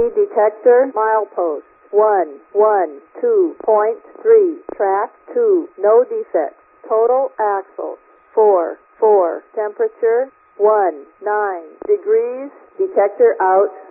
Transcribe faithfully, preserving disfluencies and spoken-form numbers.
Detector milepost one one two point three. Track two. No defects. Total axles four four. Temperature one nine degrees. Detector out.